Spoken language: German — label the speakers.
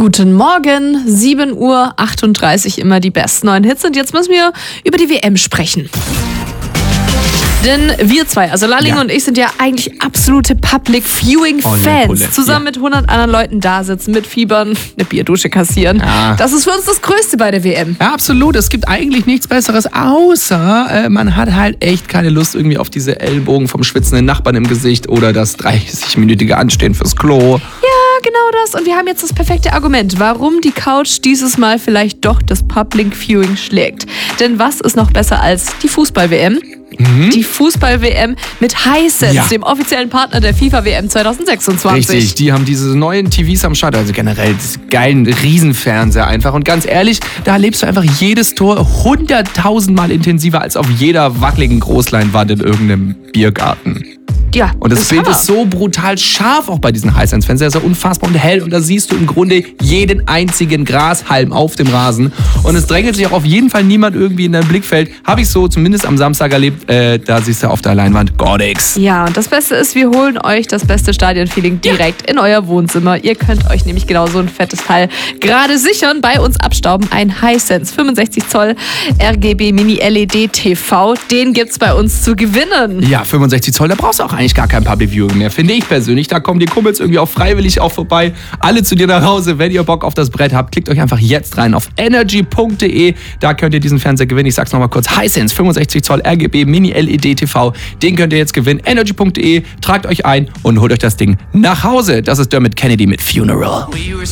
Speaker 1: Guten Morgen, 7:38 Uhr, immer die besten neuen Hits. Und jetzt müssen wir über die WM sprechen. Denn wir zwei, also Lalling und ich, sind ja eigentlich absolute Public Viewing Fans. Zusammen mit 100 anderen Leuten da sitzen, mit Fiebern, eine Bierdusche kassieren. Ja. Das ist für uns das Größte bei der WM.
Speaker 2: Ja, absolut. Es gibt eigentlich nichts Besseres, außer man hat halt echt keine Lust irgendwie auf diese Ellbogen vom schwitzenden Nachbarn im Gesicht oder das 30-minütige Anstehen fürs Klo.
Speaker 1: Ja, genau das. Und wir haben jetzt das perfekte Argument, warum die Couch dieses Mal vielleicht doch das Public Viewing schlägt. Denn was ist noch besser als die Fußball-WM? Die Fußball-WM mit Hisense, dem offiziellen Partner der FIFA-WM 2026.
Speaker 2: Richtig, die haben diese neuen TVs am Start, also generell diese geilen Riesenfernseher einfach. Und ganz ehrlich, da erlebst du einfach jedes Tor 100.000 Mal intensiver als auf jeder wackeligen Großleinwand in irgendeinem Biergarten.
Speaker 1: Ja,
Speaker 2: und das Bild ist so brutal scharf auch bei diesen Hisense-Fernseher, so unfassbar und hell. Und da siehst du im Grunde jeden einzigen Grashalm auf dem Rasen. Und es drängelt sich auch auf jeden Fall niemand irgendwie in dein Blickfeld. Habe ich so zumindest am Samstag erlebt. Da siehst du auf der Leinwand gar nichts.
Speaker 1: Ja, und das Beste ist, wir holen euch das beste Stadionfeeling direkt in euer Wohnzimmer. Ihr könnt euch nämlich genau so ein fettes Teil gerade sichern, bei uns abstauben. Ein Hisense 65 Zoll RGB Mini LED TV. Den gibt's bei uns zu gewinnen.
Speaker 2: Ja, 65 Zoll, da brauchst du auch eigentlich gar kein Public Viewing mehr, finde ich persönlich. Da kommen die Kumpels irgendwie auch freiwillig auch vorbei. Alle zu dir nach Hause, wenn ihr Bock auf das Brett habt. Klickt euch einfach jetzt rein auf energy.de. Da könnt ihr diesen Fernseher gewinnen. Ich sag's nochmal kurz. Hisense 65 Zoll RGB Mini LED TV. Den könnt ihr jetzt gewinnen. energy.de. Tragt euch ein und holt euch das Ding nach Hause. Das ist Dermot Kennedy mit Funeral.